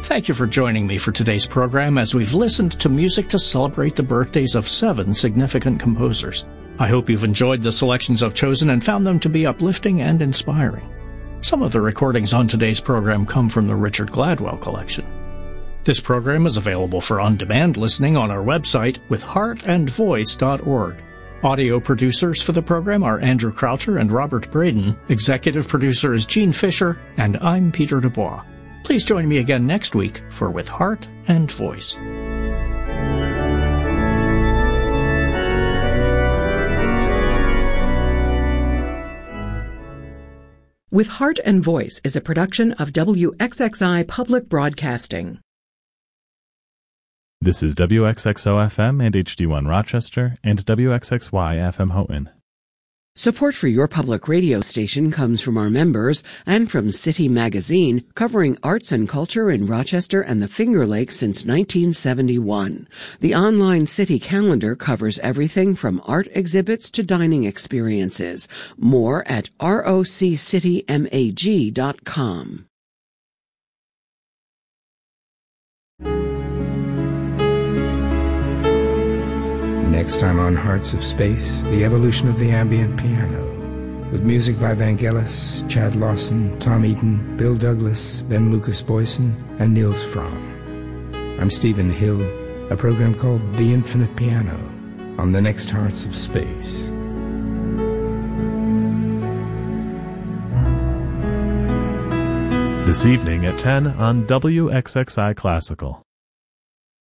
Thank you for joining me for today's program as we've listened to music to celebrate the birthdays of 7 significant composers. I hope you've enjoyed the selections I've chosen and found them to be uplifting and inspiring. Some of the recordings on today's program come from the Richard Gladwell collection. This program is available for on-demand listening on our website withheartandvoice.org. Audio producers for the program are Andrew Croucher and Robert Braden. Executive producer is Gene Fisher, and I'm Peter Dubois. Please join me again next week for With Heart and Voice. With Heart and Voice is a production of WXXI Public Broadcasting. This is WXXO-FM and HD1 Rochester and WXXY-FM Houghton. Support for your public radio station comes from our members and from City Magazine, covering arts and culture in Rochester and the Finger Lakes since 1971. The online City calendar covers everything from art exhibits to dining experiences. More at roccitymag.com. Next time on Hearts of Space, the evolution of the ambient piano. With music by Vangelis, Chad Lawson, Tom Eaton, Bill Douglas, Ben Lucas Boyson, and Niels Fromm. I'm Stephen Hill, a program called The Infinite Piano on the next Hearts of Space. This evening at 10 on WXXI Classical.